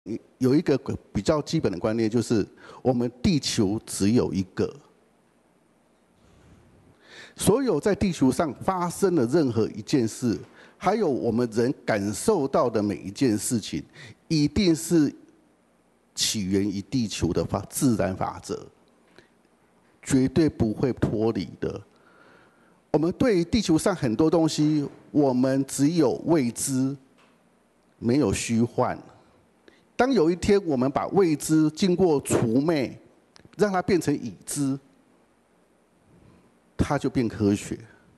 有一个比较基本的观念，就是我们地球只有一个。所有在地球上发生的任何一件事，还有我们人感受到的每一件事情，一定是起源于地球的自然法则，绝对不会脱离的。我们对地球上很多东西，我们只有未知，没有虚幻。当有一天我们把未知经过除魅，让它变成已知，它就变科学。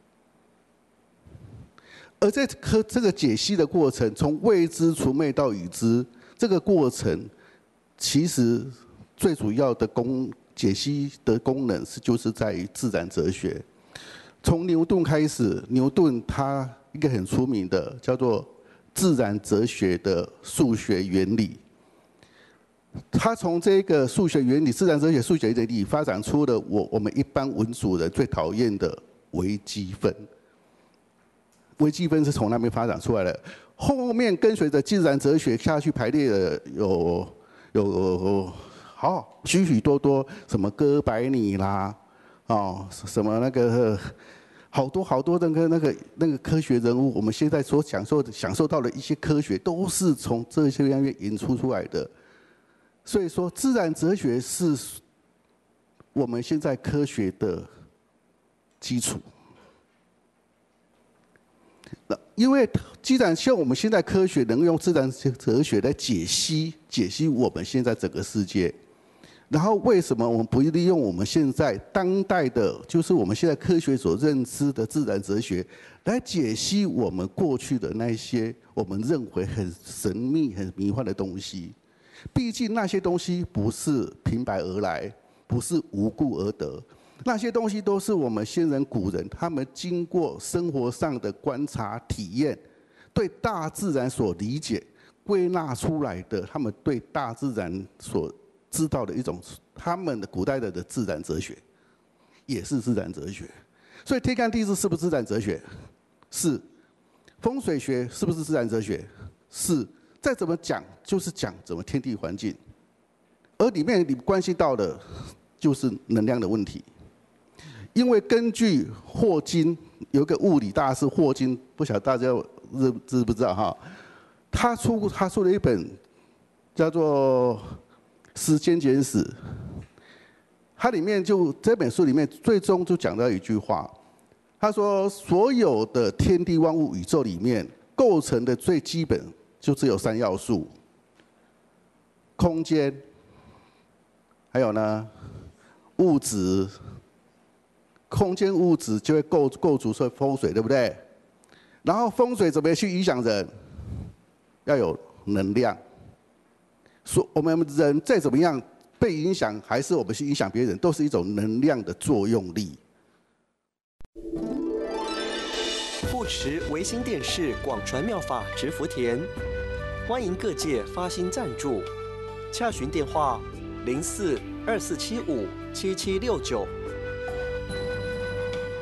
而在这个解析的过程，从未知除魅到已知，这个过程其实最主要的解析的功能就是在于自然哲学。从牛顿开始，牛顿他一个很出名的叫做自然哲学的数学原理。他从这个数学原理、自然哲学数学原理发展出了我们一般文组人最讨厌的微积分。微积分是从那边发展出来的，后面跟随着自然哲学下去排列的有许许多多什么哥白尼啦，什么那个好多的那个科学人物，我们现在所享受到的一些科学，都是从这些方面引出来的。所以说，自然哲学是我们现在科学的基础。因为既然像我们现在科学能用自然哲学来解析我们现在整个世界，然后为什么我们不利用我们现在当代的，就是我们现在科学所认知的自然哲学，来解析我们过去的那些我们认为很神秘、很迷幻的东西？毕竟那些东西不是平白而来，不是无故而得。那些东西都是我们先人古人他们经过生活上的观察体验，对大自然所理解归纳出来的，他们对大自然所知道的一种他们的古代的自然哲学，也是自然哲学。所以天干地支是不是自然哲学？是。风水学是不是自然哲学？是。再怎么讲，就是讲怎么天地环境，而里面你关系到的就是能量的问题。因为根据霍金有一个物理大师霍金，不晓得大家知不知道哈？他出了一本叫做《时间简史》，它里面这本书里面最终就讲到一句话，他说所有的天地万物宇宙里面构成的最基本就只有3要素：空间，还有呢物质。空间物质就会构筑出风水，对不对？然后风水怎么去影响人？要有能量。说我们人再怎么样被影响，还是我们去影响别人，都是一种能量的作用力。 护持维新电视广传妙法植福田，欢迎各界发心赞助，洽询电话：0424757769。